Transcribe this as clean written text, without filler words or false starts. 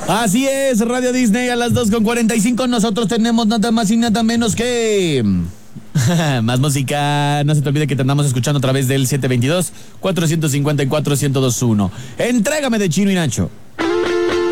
Así es, Radio Disney a las 2:45. Nosotros tenemos nada más y nada menos que... más música. No se te olvide que te andamos escuchando a través del 722-454-1021. Entrégame de Chino y Nacho.